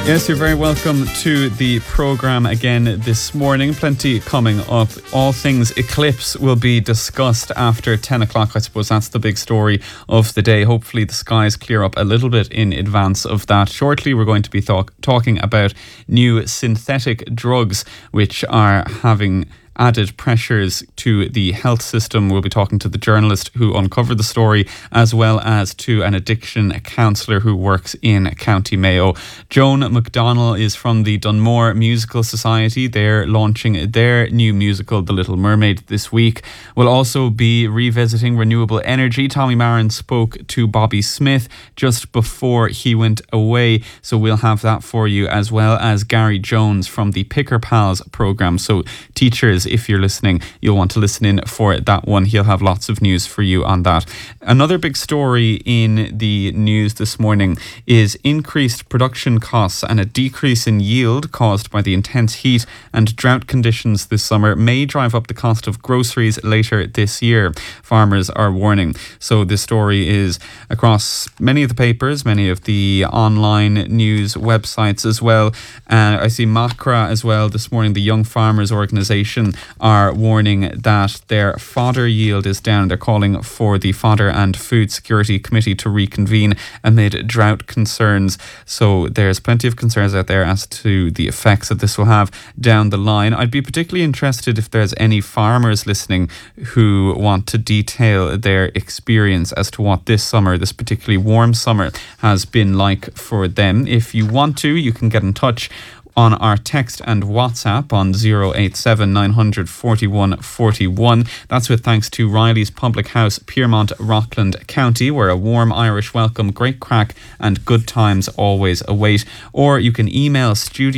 Yes, you're very welcome to the programme again this morning. Plenty coming up. All things eclipse will be discussed after 10 o'clock. I suppose that's the big story of the day. Hopefully the skies clear up a little bit in advance of that. Shortly we're going to be talking about new synthetic drugs which are having added pressures to the health system. We'll be talking to the journalist who uncovered the story, as well as to an addiction counsellor who works in County Mayo. Joan McDonnell is from the Dunmore Musical Society. They're launching their new musical, The Little Mermaid, this week. We'll also be revisiting renewable energy. Tommy Marin spoke to Bobby Smith just before he went away, so we'll have that for you, as well as Gary Jones from the Picker Pals programme. So teachers, if you're listening, you'll want to listen in for that one. He'll have lots of news for you on that. Another big story in the news this morning is increased production costs and a decrease in yield caused by the intense heat and drought conditions this summer may drive up the cost of groceries later this year. Farmers are warning. So this story is across many of the papers, many of the online news websites as well. I see MACRA as well this morning, the Young Farmers Organisation, are warning that their fodder yield is down. They're calling for the Fodder and Food Security Committee to reconvene amid drought concerns. So there's plenty of concerns out there as to the effects that this will have down the line. I'd be particularly interested if there's any farmers listening who want to detail their experience as to what this summer, this particularly warm summer, has been like for them. If you want to, you can get in touch on our text and WhatsApp on 087 900 41 41. That's with thanks to Riley's Public House, Piermont, Rockland County, where a warm Irish welcome, great crack and good times always await. Or you can email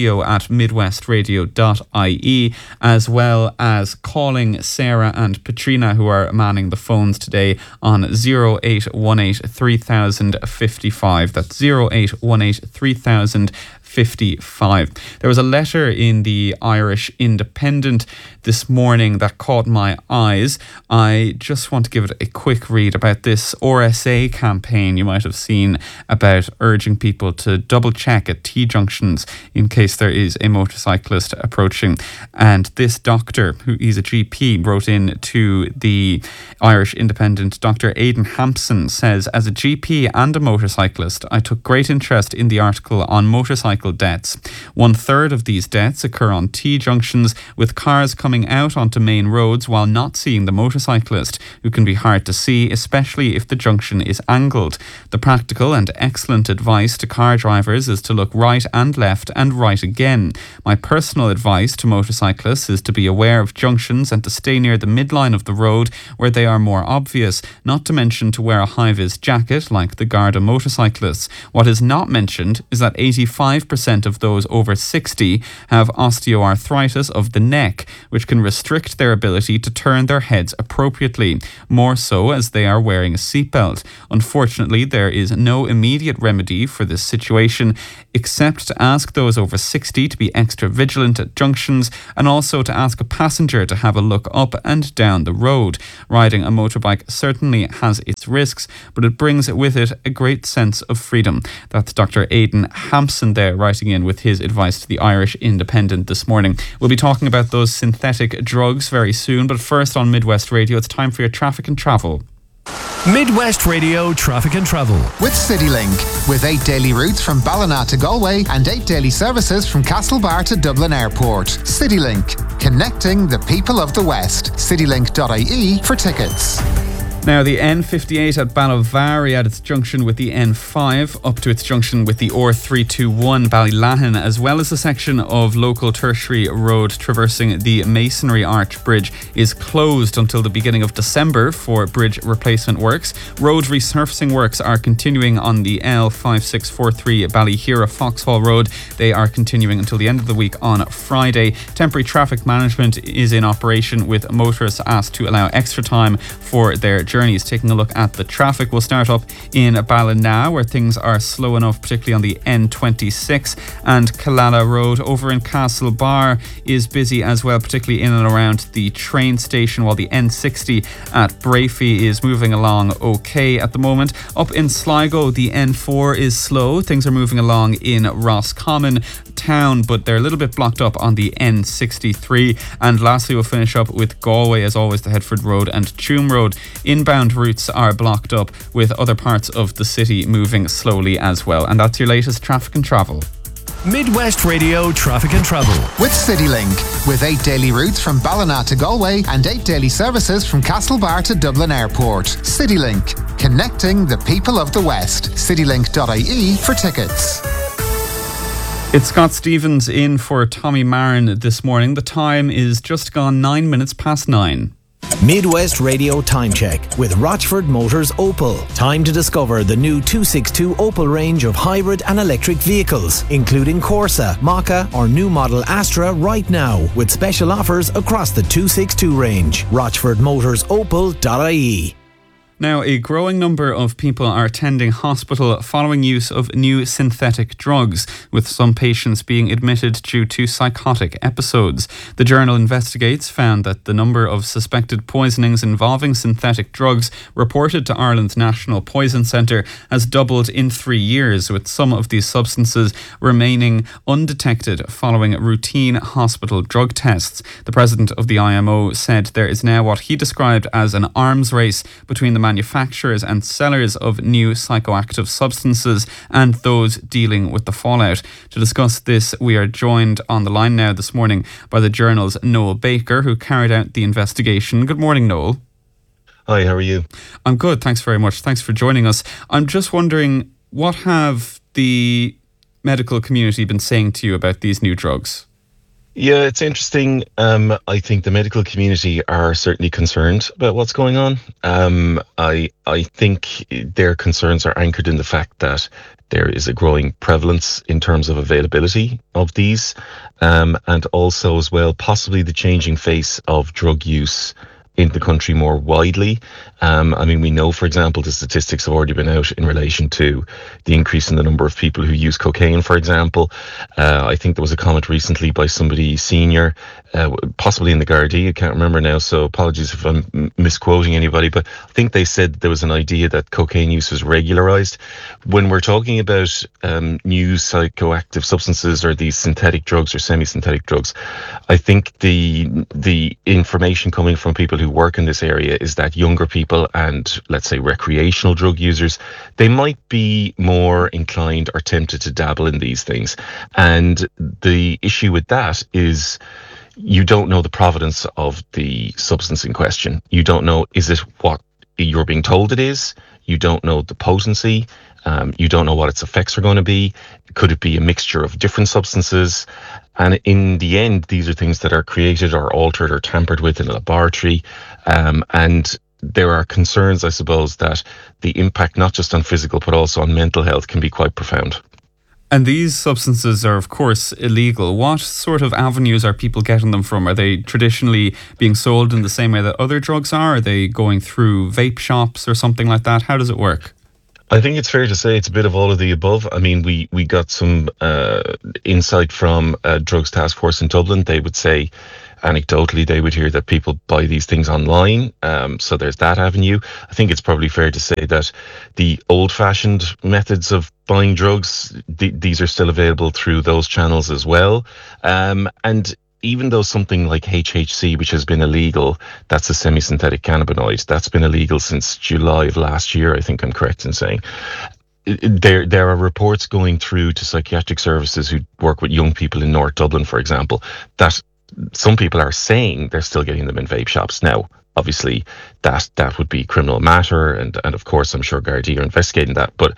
studio@midwestradio.ie, as well as calling Sarah and Patrina, who are manning the phones today, on 0818 3055. That's 0818 3055. There was a letter in the Irish Independent this morning that caught my eyes. I just want to give it a quick read about this RSA campaign you might have seen about urging people to double check at T-junctions in case there is a motorcyclist approaching. And this doctor, who is a GP, wrote in to the Irish Independent. Dr. Aidan Hampson says, as a GP and a motorcyclist, I took great interest in the article on motorcycle deaths. 1/3 of these deaths occur on T-junctions, with cars coming out onto main roads while not seeing the motorcyclist, who can be hard to see, especially if the junction is angled. The practical and excellent advice to car drivers is to look right and left and right again. My personal advice to motorcyclists is to be aware of junctions and to stay near the midline of the road where they are more obvious, not to mention to wear a high-vis jacket like the Garda motorcyclists. What is not mentioned is that 85% of those over 60 have osteoarthritis of the neck, which can restrict their ability to turn their heads appropriately, more so as they are wearing a seatbelt. Unfortunately, there is no immediate remedy for this situation except to ask those over 60 to be extra vigilant at junctions, and also to ask a passenger to have a look up and down the road. Riding a motorbike certainly has its risks, but it brings with it a great sense of freedom. That's Dr. Aidan Hampson there, writing in with his advice to the Irish Independent this morning. We'll be talking about those synthetic drugs very soon, but first on Midwest Radio, it's time for your traffic and travel. Midwest Radio Traffic and Travel with CityLink, with 8 daily routes from Ballina to Galway and 8 daily services from Castlebar to Dublin Airport. CityLink, connecting the people of the West. citylink.ie for tickets. Now, the N58 at Ballavary at its junction with the N5 up to its junction with the R321 Ballylahan, as well as the section of local tertiary road traversing the Masonry Arch Bridge, is closed until the beginning of December for bridge replacement works. Road resurfacing works are continuing on the L5643 Ballyhera Foxhall Road. They are continuing until the end of the week on Friday. Temporary traffic management is in operation, with motorists asked to allow extra time for their journeys. Taking a look at the traffic, we'll start up in Ballina, where things are slow enough, particularly on the N26 and Killala Road. Over in Castlebar is busy as well, particularly in and around the train station, while the N60 at Brafey is moving along okay at the moment. Up in Sligo, the N4 is slow. Things are moving along in Roscommon town, but they're a little bit blocked up on the N63. And lastly, we'll finish up with Galway, as always, the Headford Road and Tuam Road. Inbound routes are blocked up, with other parts of the city moving slowly as well. And that's your latest traffic and travel. Midwest Radio Traffic and Travel with CityLink. With 8 daily routes from Ballina to Galway and 8 daily services from Castlebar to Dublin Airport. CityLink, connecting the people of the West. Citylink.ie for tickets. It's Scott Stevens in for Tommy Marin this morning. The time is just gone 9 minutes past 9. Midwest Radio Time Check with Rochford Motors Opel. Time to discover the new 262 Opel range of hybrid and electric vehicles, including Corsa, Maka or new model Astra right now, with special offers across the 262 range. RochfordMotorsOpel.ie. Now, a growing number of people are attending hospital following use of new synthetic drugs, with some patients being admitted due to psychotic episodes. The Journal Investigates found that the number of suspected poisonings involving synthetic drugs reported to Ireland's National Poison Centre has doubled in 3 years, with some of these substances remaining undetected following routine hospital drug tests. The president of the IMO said there is now what he described as an arms race between the manufacturers and sellers of new psychoactive substances and those dealing with the fallout. To discuss this, we are joined on the line now this morning by the Journal's Noel Baker, who carried out the investigation. Good morning, Noel. Hi, how are you? I'm good, thanks very much. Thanks for joining us. I'm just wondering, what have the medical community been saying to you about these new drugs? Yeah, it's interesting. I think the medical community are certainly concerned about what's going on. I think their concerns are anchored in the fact that there is a growing prevalence in terms of availability of these, and also as well possibly the changing face of drug use in the country more widely. We know, for example, the statistics have already been out in relation to the increase in the number of people who use cocaine, for example. I think there was a comment recently by somebody senior, possibly in the Gardaí, I can't remember now, so apologies if I'm misquoting anybody, but I think they said there was an idea that cocaine use was regularised. When we're talking about new psychoactive substances or these synthetic drugs or semi-synthetic drugs, I think the information coming from people who work in this area is that younger people and, let's say, recreational drug users, they might be more inclined or tempted to dabble in these things. And the issue with that is you don't know the provenance of the substance in question. You don't know, is it what you're being told it is? You don't know the potency. You don't know what its effects are going to be. Could it be a mixture of different substances? And in the end, these are things that are created or altered or tampered with in a laboratory. And there are concerns, I suppose, that the impact not just on physical but also on mental health can be quite profound. And these substances are, of course, illegal. What sort of avenues are people getting them from? Are they traditionally being sold in the same way that other drugs are? Are they going through vape shops or something like that? How does it work? I think it's fair to say it's a bit of all of the above. I mean, we got some insight from Drugs Task Force in Dublin. They would say, anecdotally, they would hear that people buy these things online. So there's that avenue. I think it's probably fair to say that the old-fashioned methods of buying drugs, these are still available through those channels as well. And even though something like HHC, which has been illegal, that's a semi-synthetic cannabinoid, that's been illegal since July of last year, I think I'm correct in saying. There are reports going through to psychiatric services who work with young people in North Dublin, for example, that some people are saying they're still getting them in vape shops. Now, obviously, that would be criminal matter, and of course, I'm sure Gardaí are investigating that. But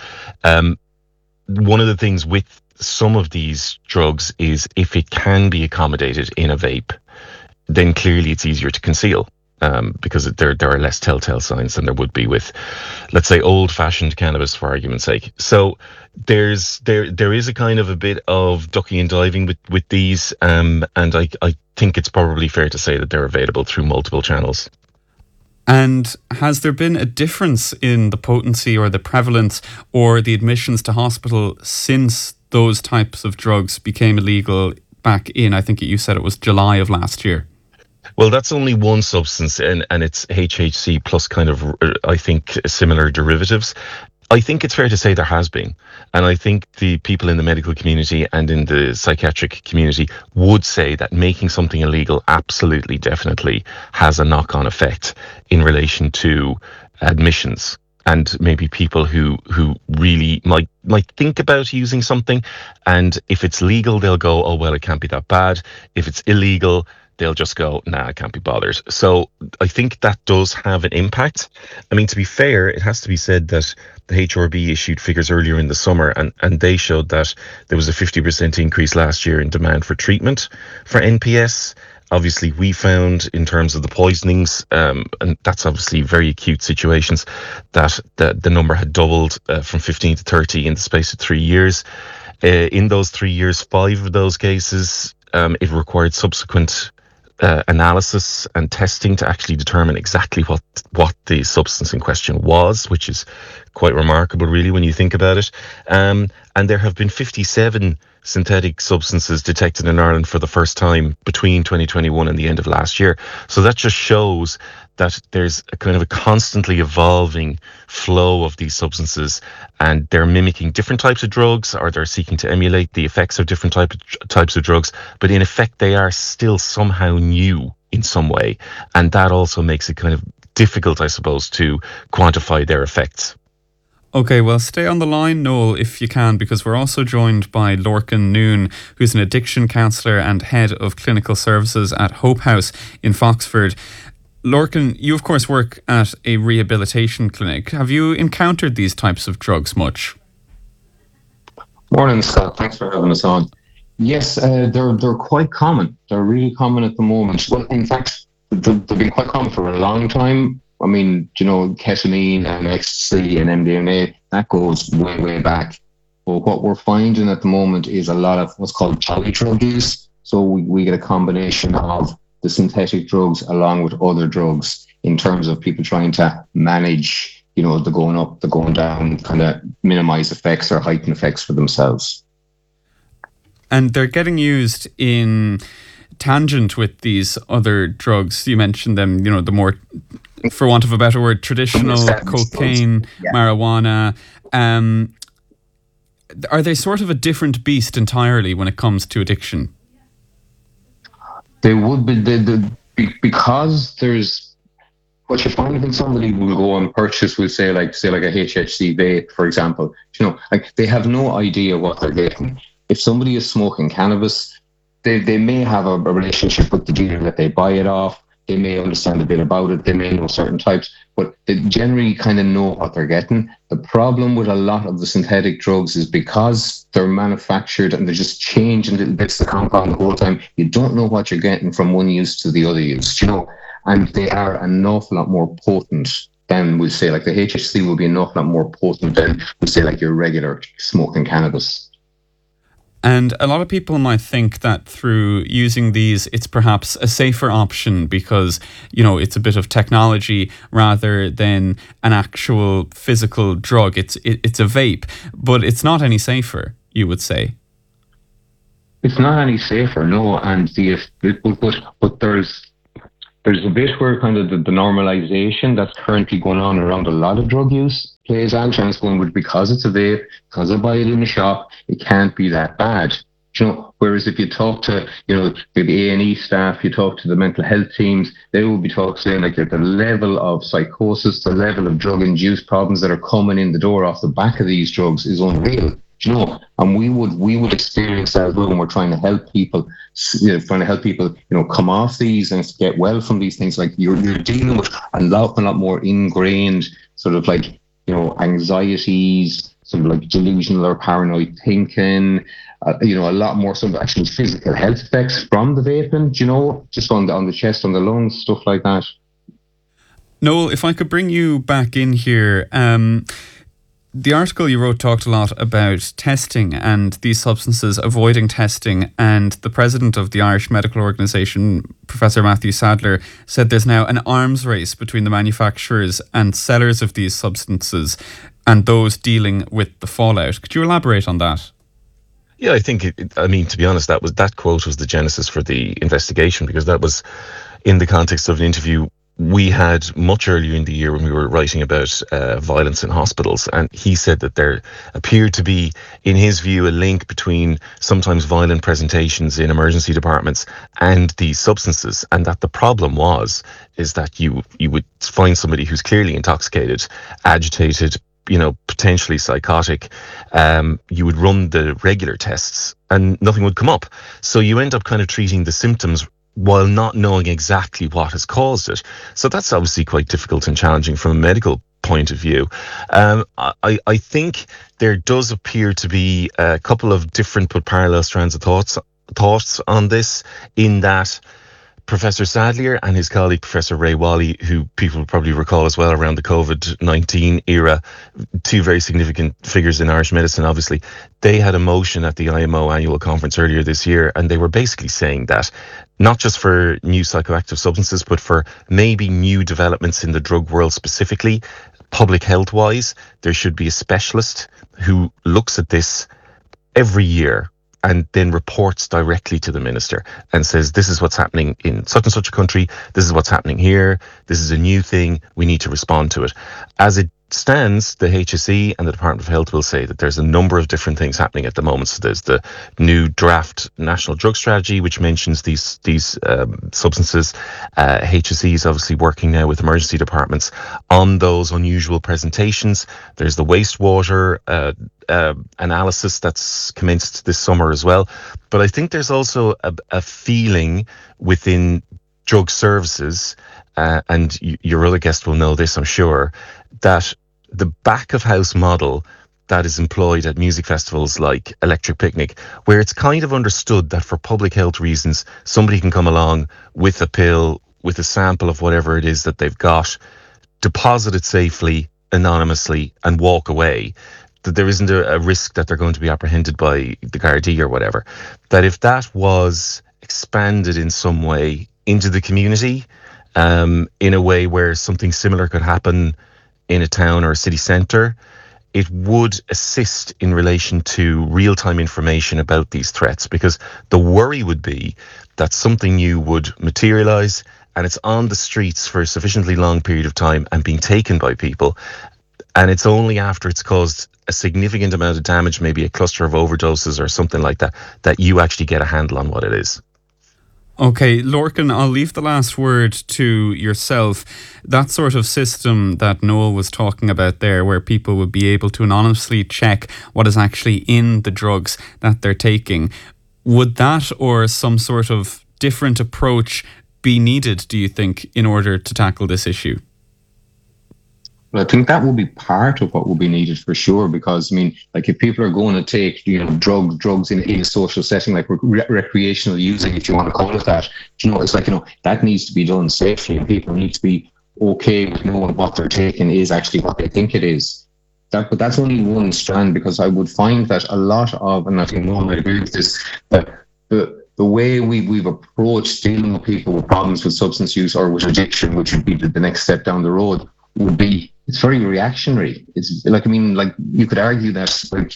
one of the things with some of these drugs is if it can be accommodated in a vape, then clearly it's easier to conceal. Because there are less telltale signs than there would be with, let's say, old-fashioned cannabis, for argument's sake. So there is a kind of a bit of ducking and diving with these, and I think it's probably fair to say that they're available through multiple channels. And has there been a difference in the potency or the prevalence or the admissions to hospital since those types of drugs became illegal back in, I think you said it was July of last year? Well, that's only one substance, and it's HHC plus kind of, I think, similar derivatives. I think it's fair to say there has been. And I think the people in the medical community and in the psychiatric community would say that making something illegal absolutely, definitely has a knock-on effect in relation to admissions. And maybe people who really might think about using something. And if it's legal, they'll go, oh, well, it can't be that bad. If it's illegal, they'll just go, nah, I can't be bothered. So I think that does have an impact. I mean, to be fair, it has to be said that the HRB issued figures earlier in the summer, and they showed that there was a 50% increase last year in demand for treatment for NPS. Obviously, we found in terms of the poisonings, and that's obviously very acute situations, that the number had doubled from 15 to 30 in the space of 3 years. In those 3 years, 5 of those cases, it required subsequent analysis and testing to actually determine exactly what the substance in question was, which is quite remarkable, really, when you think about it. And there have been 57 synthetic substances detected in Ireland for the first time between 2021 and the end of last year. So that just shows that there's a kind of a constantly evolving flow of these substances, and they're mimicking different types of drugs, or they're seeking to emulate the effects of different types of drugs. But in effect, they are still somehow new in some way. And that also makes it kind of difficult, I suppose, to quantify their effects. Okay, well, stay on the line, Noel, if you can, because we're also joined by Lorcan Noon, who's an addiction counsellor and head of clinical services at Hope House in Foxford. Lorcan, you of course work at a rehabilitation clinic. Have you encountered these types of drugs much? Morning, Scott. Thanks for having us on. Yes, they're quite common. They're really common at the moment. Well, in fact, they've been quite common for a long time. I mean, ketamine and ecstasy and MDMA, that goes way, way back. But what we're finding at the moment is a lot of what's called polydrug use. So we get a combination of the synthetic drugs along with other drugs in terms of people trying to manage, the going up, the going down, kind of minimize effects or heighten effects for themselves. And they're getting used in tangent with these other drugs. You mentioned them, the more, for want of a better word, traditional cocaine, marijuana. Are they sort of a different beast entirely when it comes to addiction? They would be, because there's what you find when somebody will go and purchase, we'll say like a HHC vape, for example. Like they have no idea what they're getting. If somebody is smoking cannabis, they may have a relationship with the dealer that they buy it off. They may understand a bit about it. They may know certain types, but they generally kind of know what they're getting. The problem with a lot of the synthetic drugs is because they're manufactured and they're just changing little bits of the compound the whole time, you don't know what you're getting from one use to the other use, and they are an awful lot more potent than we'll say, like the HHC will be an awful lot more potent than we'll say like your regular smoking cannabis. And a lot of people might think that through using these, it's perhaps a safer option because, it's a bit of technology rather than an actual physical drug. It's a vape, but it's not any safer, you would say. It's not any safer, no. And but there's a bit where kind of the normalization that's currently going on around a lot of drug use plays out, and it's going with, because it's a vape, because I buy it in the shop, it can't be that bad. Whereas if you talk to, the A&E staff, you talk to the mental health teams, they will be saying like the level of psychosis, the level of drug-induced problems that are coming in the door off the back of these drugs is unreal. And we would experience that as well when we're trying to help people, come off these and get well from these things. Like you're dealing with a lot more ingrained sort of like, anxieties, sort of like delusional or paranoid thinking, a lot more sort of actually physical health effects from the vaping, just on the chest, on the lungs, stuff like that. Noel, if I could bring you back in here, The article you wrote talked a lot about testing and these substances avoiding testing, and the president of the Irish Medical Organisation, Professor Matthew Sadler, said there's now an arms race between the manufacturers and sellers of these substances and those dealing with the fallout. Could you elaborate on that? Yeah, I think, to be honest, that quote was the genesis for the investigation, because that was in the context of an interview we had much earlier in the year when we were writing about violence in hospitals. And he said that there appeared to be, in his view, a link between sometimes violent presentations in emergency departments and these substances. And that the problem is that you would find somebody who's clearly intoxicated, agitated, potentially psychotic. You would run the regular tests and nothing would come up. So you end up kind of treating the symptoms while not knowing exactly what has caused it. So that's obviously quite difficult and challenging from a medical point of view. I think there does appear to be a couple of different but parallel strands of thoughts on this, in that Professor Sadler and his colleague Professor Ray Wally, who people probably recall as well around the COVID-19 era, two very significant figures in Irish medicine, obviously, they had a motion at the IMO annual conference earlier this year, and they were basically saying that not just for new psychoactive substances, but for maybe new developments in the drug world specifically, public health wise, there should be a specialist who looks at this every year and then reports directly to the minister and says, this is what's happening in such and such a country, this is what's happening here, this is a new thing, we need to respond to it. As it stands, the HSE and the Department of Health will say that there's a number of different things happening at the moment. So there's the new draft National Drug Strategy, which mentions these substances. HSE is obviously working now with emergency departments on those unusual presentations. There's the wastewater analysis that's commenced this summer as well. But I think there's also a feeling within drug services, and your other guest will know this, I'm sure, that the back of house model that is employed at music festivals like Electric Picnic, where it's kind of understood that for public health reasons, somebody can come along with a pill, with a sample of whatever it is that they've got, deposit it safely, anonymously, and walk away, that there isn't a risk that they're going to be apprehended by the Gardaí or whatever. That if that was expanded in some way into the community, in a way where something similar could happen in a town or a city centre, it would assist in relation to real-time information about these threats, because the worry would be that something new would materialise and it's on the streets for a sufficiently long period of time and being taken by people, and it's only after it's caused a significant amount of damage, maybe a cluster of overdoses or something like that, that you actually get a handle on what it is. Okay, Lorcan, I'll leave the last word to yourself. That sort of system that Noel was talking about there, where people would be able to anonymously check what is actually in the drugs that they're taking, would that or some sort of different approach be needed, do you think, in order to tackle this issue? Well, I think that will be part of what will be needed for sure, because if people are going to take, drugs in a social setting, like recreational using, if you want to call it that, it's that needs to be done safely, and people need to be okay with knowing what they're taking is actually what they think it is. But that's only one strand, because I would find that a lot of, and I think Noel might agree with this, that the way we've approached dealing with people with problems with substance use or with addiction, which would be the next step down the road, would be, it's very reactionary. It's you could argue that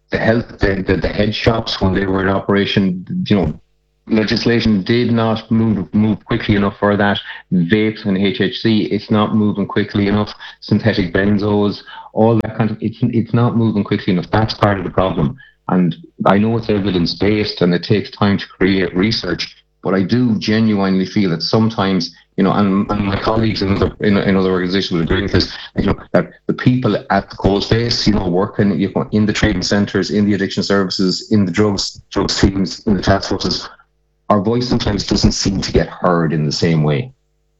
the head shops, when they were in operation, legislation did not move quickly enough for that. Vapes and HHC, it's not moving quickly enough. Synthetic benzos, all that kind of, it's not moving quickly enough. That's part of the problem. And I know it's evidence-based and it takes time to create research, but I do genuinely feel that sometimes, and my colleagues in other organisations will agree with this, that the people at the coalface, working in the treatment centres, in the addiction services, in the drugs teams, in the task forces, our voice sometimes doesn't seem to get heard in the same way,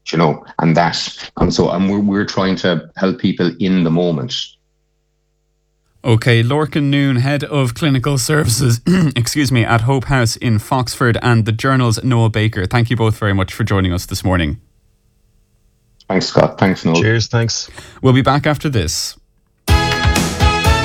and we're trying to help people in the moment. Okay, Lorcan Noon, Head of Clinical Services, at Hope House in Foxford, and the Journal's Noel Baker. Thank you both very much for joining us this morning. Thanks, Scott. Thanks, Noel. Cheers, thanks. We'll be back after this.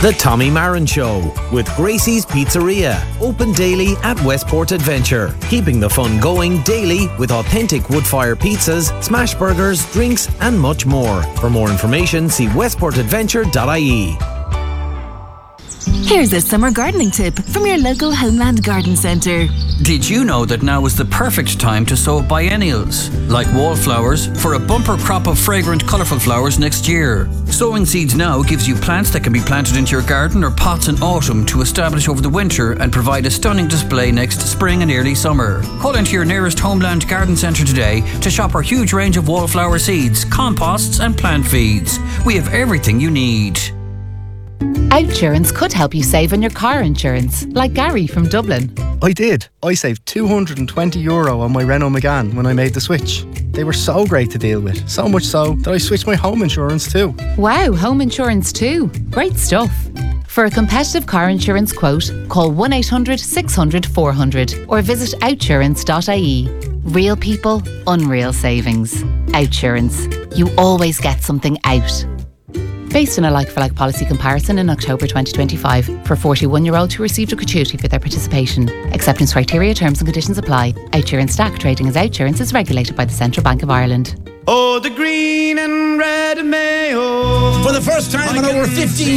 The Tommy Marin Show with Gracie's Pizzeria. Open daily at Westport Adventure. Keeping the fun going daily with authentic wood-fire pizzas, smash burgers, drinks and much more. For more information, see westportadventure.ie. Here's a summer gardening tip from your local Homeland Garden Centre. Did you know that now is the perfect time to sow biennials, like wallflowers, for a bumper crop of fragrant, colourful flowers next year? Sowing seeds now gives you plants that can be planted into your garden or pots in autumn to establish over the winter and provide a stunning display next spring and early summer. Call into your nearest Homeland Garden Centre today to shop our huge range of wallflower seeds, composts and plant feeds. We have everything you need. Outsurance could help you save on your car insurance, like Gary from Dublin. I did. I saved €220 on my Renault Megane when I made the switch. They were so great to deal with, so much so that I switched my home insurance too. Wow, home insurance too. Great stuff. For a competitive car insurance quote, call 1800 600 400 or visit outsurance.ie. Real people, unreal savings. Outsurance. You always get something out. Based on a like-for-like policy comparison in October 2025 for 41-year-olds who received a gratuity for their participation. Acceptance criteria, terms and conditions apply. Outsurance Stack trading as Outsurance is regulated by the Central Bank of Ireland. Oh, the green and red mayo. For the first time in over 15